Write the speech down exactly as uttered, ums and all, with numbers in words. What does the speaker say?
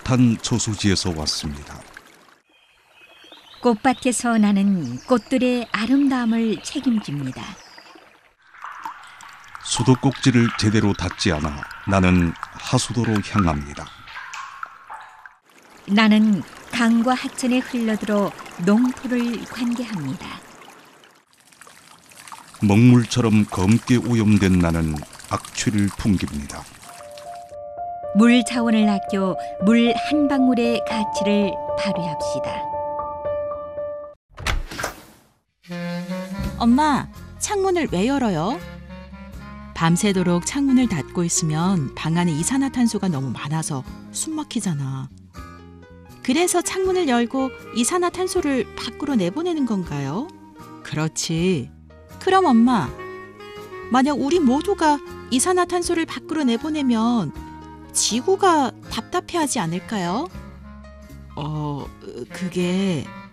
따뜻한 저수지에서 왔습니다. 꽃밭에서 나는 꽃들의 아름다움을 책임집니다. 수도꼭지를 제대로 닫지 않아 나는 하수도로 향합니다. 나는 강과 하천에 흘러들어 농토를 관계합니다. 먹물처럼 검게 오염된 나는 악취를 풍깁니다. 물 자원을 아껴 물 한 방울의 가치를 발휘합시다. 엄마, 창문을 왜 열어요? 밤새도록 창문을 닫고 있으면 방 안에 이산화탄소가 너무 많아서 숨 막히잖아. 그래서 창문을 열고 이산화탄소를 밖으로 내보내는 건가요? 그렇지. 그럼 엄마, 만약 우리 모두가 이산화탄소를 밖으로 내보내면 지구가 답답해하지 않을까요? 어, 그게...